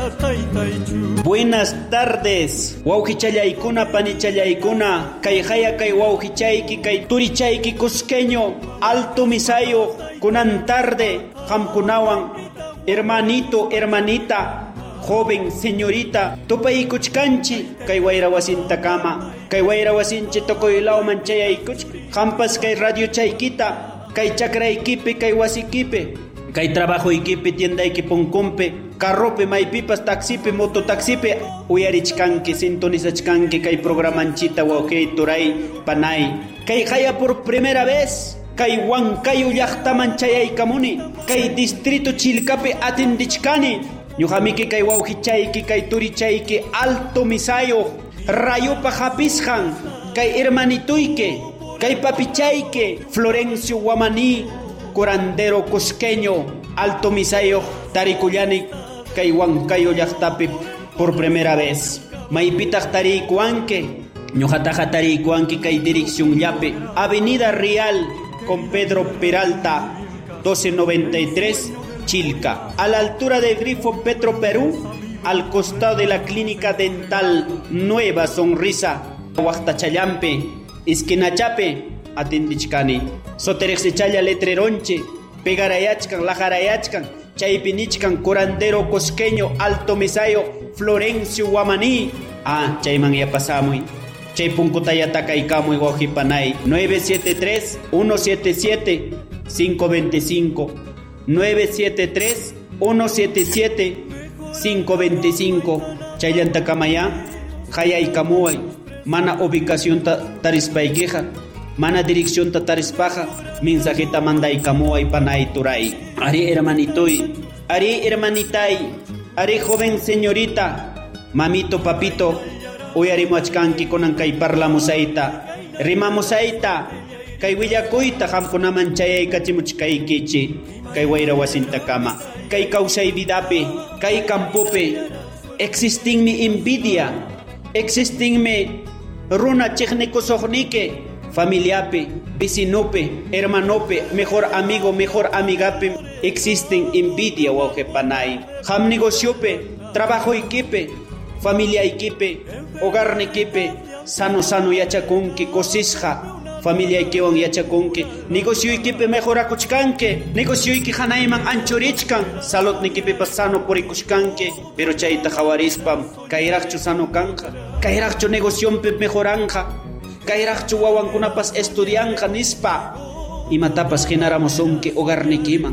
Buenas tardes, wauhichallaykuna, panichallaykuna, kay haya kay wauhichayki, kay turichayki cusqueño, alto misayo, kunan tarde, hamkunawan, hermanito, hermanita, joven, señorita, tupaykuchkanchi, kay wayrawasintakama, kay wayrawasinchi tokoylao manchayaykuch, hampas kay radio chaykita, kay chakraykipi, kay wasikipi, kay trabajuykipi, tiendayki punkumpi, carrope, maypipas, taxipe, mototaxipe, uyarichkanki, sintonizachkanki, kay programanchita, wauqey, turay, panay, kay haya por primera vez, kay Huancayo llaqtaman chayaykamuni, kay distrito Chilcapi atendichkani, ñuqamiki kay wauhichayki, kay turichayki, alto misayo, rayupa hapishan, kay hermanituyke, kay papichayke, Florencio Guamaní, curandero cusqueño, alto misayo, tarikullani, kay Huancayo llaqtapi por primera vez. Maypitaq tarikuanke, ñuqataqa tarikuanki kay dirección llapi, Avenida Real con Pedro Peralta, 1293, Chilca, a la altura del grifo Petro Perú, al costado de la clínica dental Nueva Sonrisa, Huachtachallampe, Isquinachape, Atendichkani, Soterexechaya letreronche, Pegarayachkan, Lajarayachkan, Chaypinichkan, curandero cosqueño, alto misayo, Florencio Guamaní, chayman ya pasamuy. Chay punkutayataka ikamuy wauhipanay, 973-177-525, 973-177-525, chaylantakamaya, hayaykamuay, mana ubicación tarispaykeja, mana dirección tarispaja, mensajeta mandaykamuay panay turay. Ari hermanitoy, ari hermanitay, ari joven señorita, mamito papito, uyarimuachkanki kunan kay parlamusayta, rimamusayta, kay willakuyta hamkunaman chayaykachimuchkaykichi, kay wayrawasintakama, kay kawsay vidapi, kay kampupi, existinmi envidia, existinmi runa chiknikusohnike, familiapi, vecinope, hermanope, mejor amigo, mejor amigape, existen envidia wauhepanay, ham negociope, trabajo equipe, familia equipe, hogar equipe, sano yachakunki, cosisja, familia equipe yachakunki, negocio equipe mejorakuchkanke, negocio equipe hanayman anchorichkan, salud equipe pasano porikuchkanke, pero chayta jawarispam, kairachchu sano kanja, kairachchu negocio mejoranja, kairachchu wawankunapas estudianja nispa, imatapas generamosunke hogar nequiman,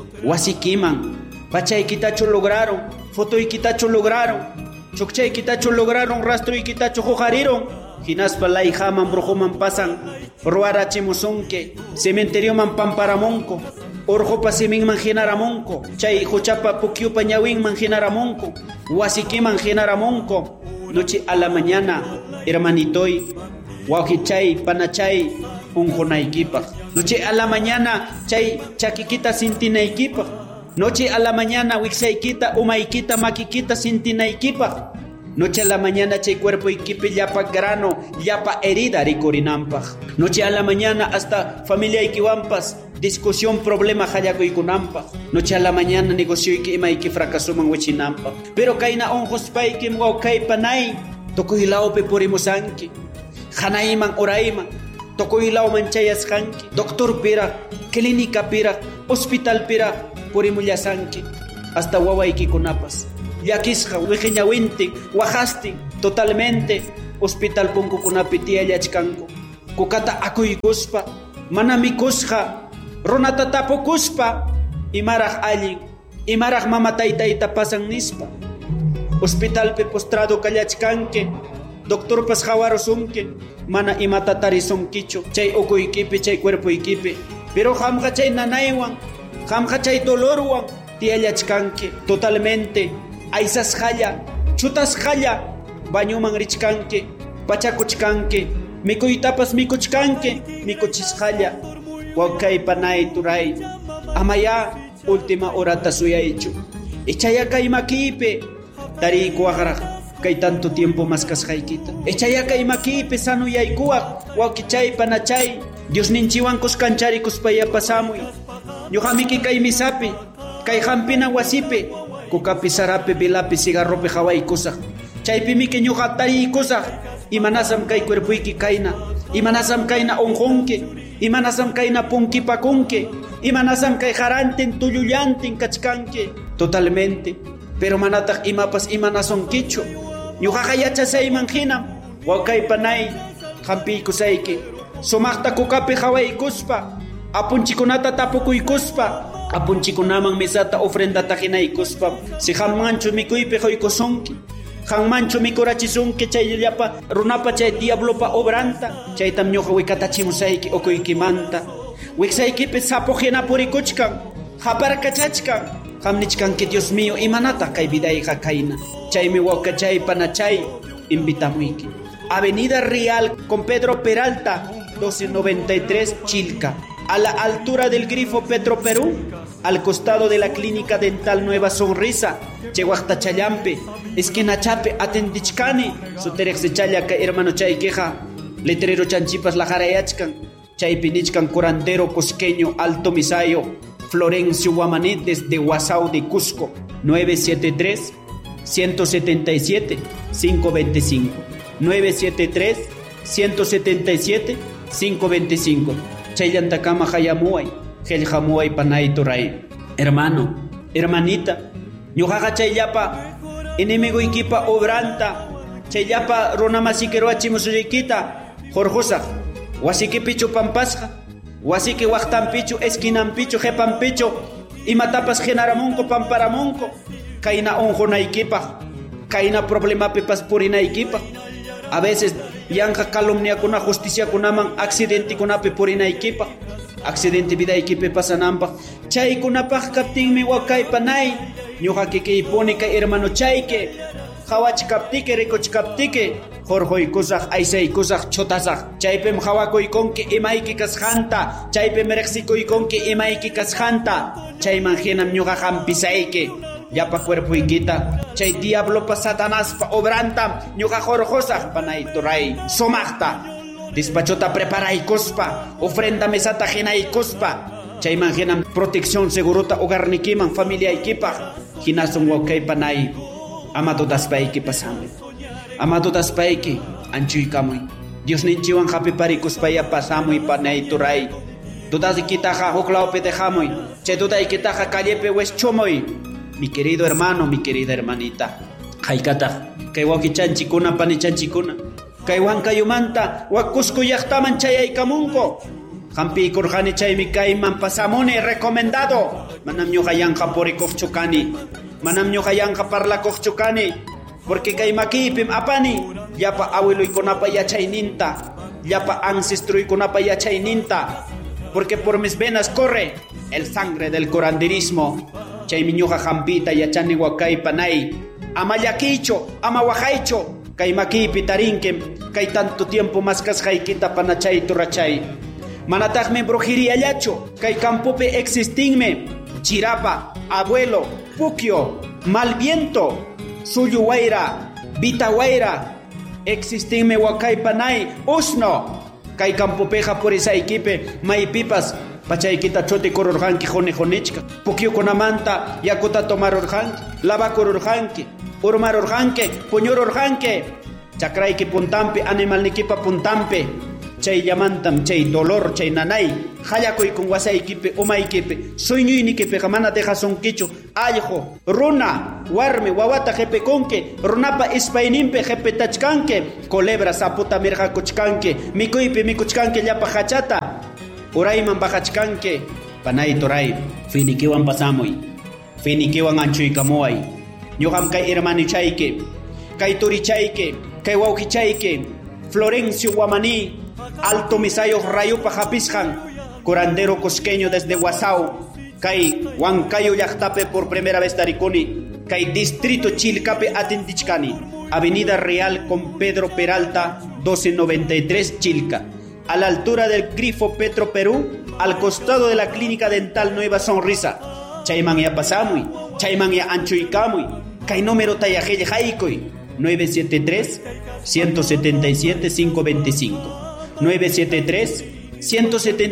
wasikiman, pachaykitachu lograron, fotoykitachu lograron, Chukchaykitachu lograron, rastroykitachu jujariron, hinaspa layhaman brujuman pasan, ruarachimusunke, cementerioman pamparamonko, urjupa siminman hinaramonko, chay huchapa pukyupa ñawinman hinaramonko, wasikiman hinaramonko, noche a la mañana, hermanitoy, wauhichay, panachay, unjunaykipaj, noche a la mañana, chay chakikita sintinaykipaj, noche a la mañana, wixaykita, umaykita, maquikita, sintinaykipaj. Noche a la mañana, chay cuerpo ikipi, yapa grano, yapa herida, rikurinampaj. Noche a la mañana, hasta familia ikiwampas, discusión, problema, hayakuykunampaj. Noche a la mañana, negocio iki imayki fracasuman wichinampa. Pero kaina onjospayki mwawkay panay, tokuylawpi purimusanki. Hanayman urayman, tokuylawman chayasqanki. Doctor pira, clínica pira, hospital pira, purimullasanki, hasta wawaykikunapas. Yakisqa wiqiñawintin, wajastin, totalmente, hospital punkukunapi tiyallachkanku. Kukata akuykuspa, mana mikusqa, runata tapukuspa, imaraq allin, imaraq mamataytayta pasan nispa. Hospitalpi postrado kallachkanki, doctorpas hawarusunki, mana imata tarisunkichu, chay ukuykipi, chay cuerpuykipi. Pero hamqa chay nanaywan, hamqa chay dolorwan tiyallachkanki totalmente, aysas haya, chutas haya, bañuman richkanki, pachakuchkanki, mikuytapas mikuchkanki, mikuchishhalla, wakay panay turay, amaya última horata suyaychu, echayaka imakipe, tarikuaqraq, kay tanto tiempo maskasqaykita, echayaka imakipe sanuyaykuaq, wakichay panachay, Dios ninchiwan kuskanchari kuspaya pasamuy, ñuqamiki kay misapi, kay hampina wasipi, kukapi sarapi bilapi cigarropi hawaykusaq chaypimi que ñuqa tariykusaq imanasam kay cuerpuyki kayna imanasam kayna unqunki imanasam kayna punkipakunki imanasam kay harantin tullullantin kachkanki totalmente pero manataq imapas imanasonkichu ñuqaqa yachasayman hinam wawqaypanay hampiykusayki sumaqta kukapi hawaykuspa apunchikunata tapukuykuspa apunchikunaman mesata ofrendata hinaykuspa si hammanchu mikuypi quykusunki hammanchu mikurachisunki chay llapa runapa chay diablopa obranta chaytam ñuqa wikatachimusayki ukuykimanta wiksaykipi sapo hina purikuchkan haparkachachkan hamnichkanki Dios mío imanata kay vidayqa kayna chaymi wawqachaypana chay invitamuyki Avenida Real con Pedro Peralta 1293 Chilca a la altura del grifo Petro Perú, al costado de la clínica dental Nueva Sonrisa, Chehuacta Chayampe, esquina Chape, Atendichcani, Suterex Chayaca, hermano Chayqueja, letrero Chanchipas La Jarayachcan, Chaypinichcan, curandero cosqueño, Alto Misayo, Florencio Guamaní, desde Guasao de Cusco, 973-177-525, 973-177-525. Chayantacama hayamuay, heljamuay panay turay. Hermano, hermanita, ñuqaqa chayllapa enemigo ikipa obranta, chayllapa runamasikiruachimusuykita, jorjusaq, wasikipichu pampasqa, wasiki waqtanpichu, esquinanpichu, jepanpichu, imatapas genaramunko, pamparamunko, kayna unqunaykipaq, kayna problemapipas purinaykipaq. A veces yanqa calumniakuna justiciakunaman accidentikunapi purinaykipa accidente vidaykipi pasananpaq chaykunapaq kaptinmi wakaypanay ñuqa kikiypuni kay hermano chayke hawachkaptiki rikuchkaptiki jorjoykusaq aysaykusaq chutasaq chaypim hawakuykunki imayki kasqanta chaypim riqsikuykunki imayki kasqanta chayman hinam ñuqa hampisayki llapa cuerpuykita chay diablopa satanaspa obrantam ñuqa jorjosaq panay turay sumaqta despachota preparaykuspa ofrenda mesata hinaykuspa chayman hinam protección segurota hogarnikiman familiaykipaq hinasun wawqaypanay ama dudaspayki pasamuy ama dudaspayki anchuykamuy Diosninchiwan hapiparikuspa pasamuy panay turay dudaykitaqa huk lawpi dejamuy chay dudaykitaqa callepi weschumuy. Mi querido hermano, mi querida hermanita, haykata, kay wawqichanchikuna panichanchikuna, kay wankayumanta wakusku llaqtaman chayaykamunko, hampiykurqani chaymi kayman pasamuni recomendado, manam ñuqa yanqa purikuqchu kani, manam ñuqa yanqa parlakuqchu kani, porque kay makiypim apani, llapa abueluykunapa yachayninta, llapa ancestruykunapa yachayninta, porque por mis venas corre el sangre del curanderismo. Chaymi ñuqa hampita yachani wakaypanay ama llakicho, ama waqaycho kay makiypi tarinkim kay tanto tiempo maskasqaykita panachay turachay manataqmi brujeriallachu kay campupi existinme chirapa, abuelo, pukio, malviento, suyuwayra, vitawayra existinme wakaypanay usno kay campupiqa purisaykipi maypipas pachaykita chuti kururqanki jonichka pukyukunamanta yakuta tomarurqanki lavakururqanki urmarurqanki puñururqanki chakrayki puntampi animalnikipa puntampi chayllamantam chay dolor chay nanay hallakuykun wasaykipi umaykipi suyñuynikipiqa mana dejasunkichu allqu runa warmi wawata qhipikunki runapa ispayninpi qhipitachkanki culebra saputa mirqakuchkanki mikuypi mikuchkanki llapa hachata urayman bajachkanki panay turay finikiwan pasamuy finikiwan anchuykamuay ñuqam kay hermanichayki kay turichayki kay wawqichayki Florencio Guamaní Alto Misayo rayupa hapisqan curandero cosqueño desde Guasao kay Huancayo llaqtapi por primera vez tarikuni kay distrito Chilcapi atindichkani Avenida Real con Pedro Peralta 1293 Chilca a la altura del grifo Petro Perú, al costado de la clínica dental Nueva Sonrisa. Chayman ya pasamuy, chayman ya anchuykamuy, kay número tayajelle haikuy, 973-177-525.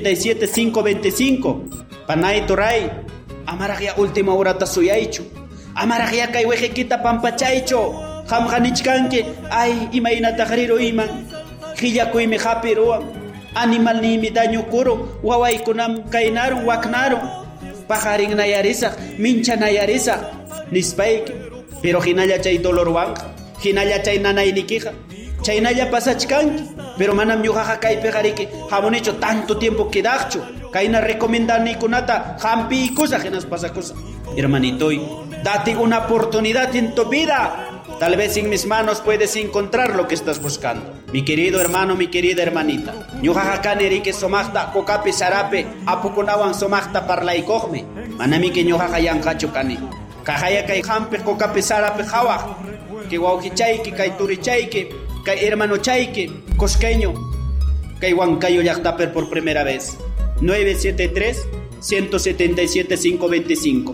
973-177-525. Panay toray, amaraq ya última hora tasuyaychu. amaraq kay wejekita pampachaycho qamqanichkanki ay imaynata qriro iman qillakuymi hapiruwan animal nimi dañukurun wawaykunam kaynaron waknaron pajarin nayarisaq mincha nayarisaq nispayki pero hinalla chay dolorwanqa hinalla chay nanaynikiqa chaynalla pasachkanki pero manam ñuqaqa kaypiqa riki hamunichu tanto tiempo quedaqchu kayna recomendarnikunata hampiykusaq hinas pasakusaq hermanitoy date una oportunidad en tu vida. Tal vez en mis manos puedes encontrar lo que estás buscando. Mi querido hermano, mi querida hermanita. Ñuqaqa kaneri que somaqta kokapi sarape apukunawan somaqta parlaykojme. Manami que ñuqaqa yanqachu kani. Kajaya kay hampi kokapi sarape hawaq. Que wawqichayki, kay turichayki, kay hermanochayki, cosqueño. Kay Huancayo llaqtapi por primera vez. 973-177-525.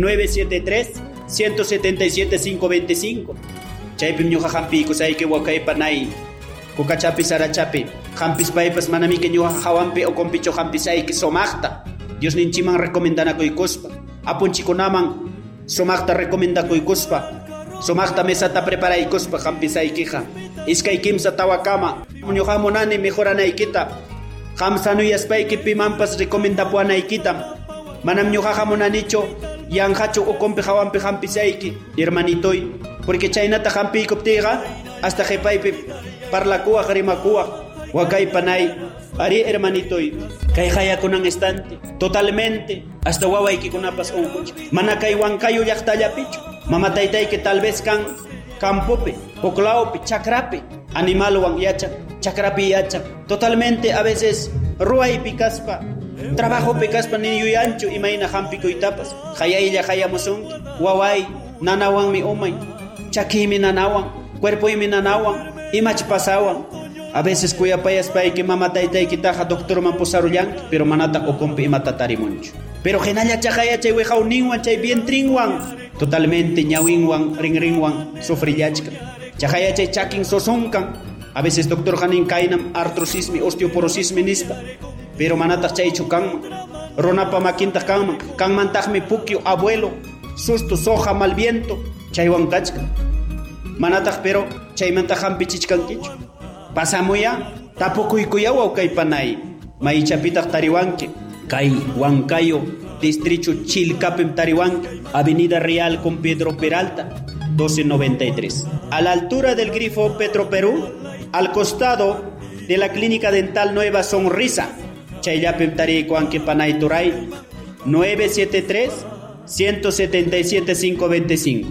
973-177-525. Chaypim ñuqa hampikusayki wakaypanay kukachapi sarachapi hampis paypas manami que ñuqa hawampi o compicho hampisayki somaqta Dios ninchiman recomendanakuykuspa apunchikunaman somaqta recomendakuykусpa somaqta mesata preparaykuspa hampisaykiqa iskay kimsa tawakama ñuqa munani mejoranaykita hamsanuyasπayki pimanpas recomendapuanaykitam manam ñuqaqa munanichu yanqachu ukumpi hawampi hampisayki hermanitoy porque chaynata hampikuuptiqa hasta qhipaypi parlakuwaq rimakuwaq wakaypanay ari hermanitoy kay hayakunan instante totalmente hasta wawaykikunapas unquch mana kay Huancayo llaqtallapichu mamataytayki tal vez kan campopi puklawpi chakrapi animalwan yachan chakrapi yachan totalmente a veces ruwaypi kaspa trabajo pekaspa ni yuyanchu imayna hampikuytapas hayaylla hayamusunki waway nanawanmi umay chakimi nanawan cuerpoymi nanawan imach pasawan a veces kuyapayaspaiki mamataytaykitaqa doctorman pusarullanki pero manata ukumpi imata tarimunchu pero hinalla chaqaya chay wejawninwan chay vientrinwan totalmente ñawinwan rinrinwan sufrillachka chaqaya chay chakin sosunkan a veces doctor hanin kaynam artrosismi osteoporosismi nispa pero manataq chaychu kanman runapa makintaq kanmantaqmi pukyu abuelo susto soja mal viento chaywan kachka manataq pero chaymanta hampichichkankichu pasamuya tapukuykuya wawkaypanay maychapitaq tariwanki kay Huancayo distrito Chilcapim tariwanki avenida Real con Pedro Peralta 1293 a la altura del grifo Petroperú al costado de la clínica dental Nueva Sonrisa chayllapim tarikuanki panay turay 973-177-525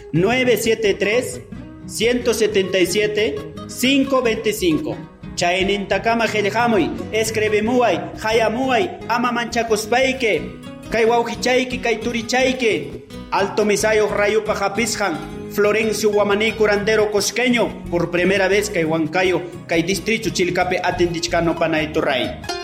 973-177-525 chaynintakama qillqamuy escribimuway hayamuway ama manchakuspayki kay wawqichayki kay turichayki Alto Misayo rayupa hapisqan Florencio Guamaní curandero cosqueño por primera vez kay Huancayo kay distrito Chilcapi atindichkano panay turay